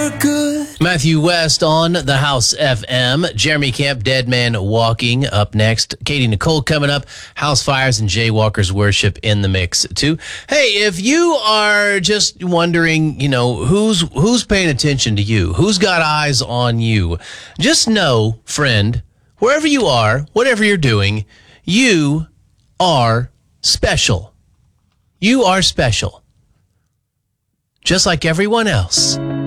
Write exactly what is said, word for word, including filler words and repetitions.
Matthew West on the House F M. Jeremy Camp, Dead Man Walking, up next. Katie Nicole coming up. House Fires and Jaywalkers Worship in the mix too. Hey, if you are just wondering, you know, who's who's paying attention to you, who's got eyes on you, just know, friend, wherever you are, whatever you're doing, you are special. You are special. Just like everyone else.